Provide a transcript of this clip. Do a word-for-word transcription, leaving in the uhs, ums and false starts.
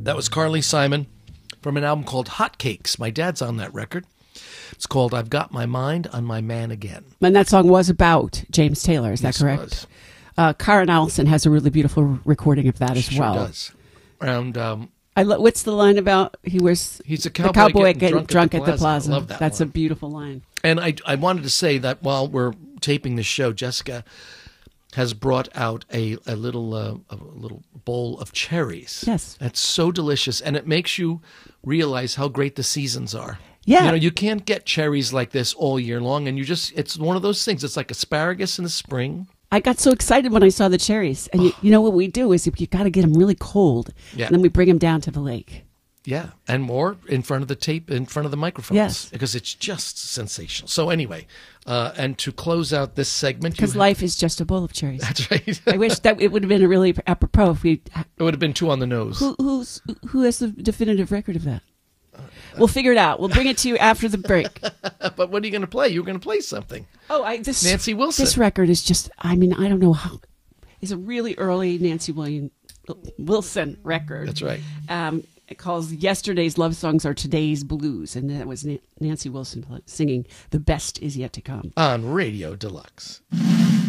That was Carly Simon from an album called Hot Cakes. My dad's on that record. It's called I've Got My Mind on My Man Again. And that song was about James Taylor, is that Yes, correct? it was. Uh, Karen Allison has a really beautiful recording of that as Sure well. does. And um, I lo- what's the line about? He was He's a the cowboy cowboy getting getting drunk drunk, at at the the plaza. plaza. I love that That's one. a beautiful line. And I, I wanted to say that while we're taping this show, Jessica has brought out a, a little uh, a little bowl of cherries. Yes. That's so delicious, and it makes you realize how great the seasons are. Yeah. You know, you can't get cherries like this all year long, and you just, it's one of those things. It's like asparagus in the spring. I got so excited when I saw the cherries. And you, you know what we do is you got to get them really cold. Yeah. And then we bring them down to the lake. Yeah, and more in front of the tape, in front of the microphones. Yes. Because it's just sensational. So anyway, uh, and to close out this segment. you Because have- life is just a bowl of cherries. That's right. I wish that it would have been a really apropos if we... It would have been two on the nose. Who, who's, who has the definitive record of that? We'll figure it out. We'll bring it to you after the break. But what are you going to play? You're going to play something. Oh, I this Nancy Wilson. This record is just, I mean, I don't know how. It's a really early Nancy William, Wilson record. That's right. Um, it calls Yesterday's Love Songs Are Today's Blues. And that was Na- Nancy Wilson singing The Best Is Yet to Come. On Radio Deluxe.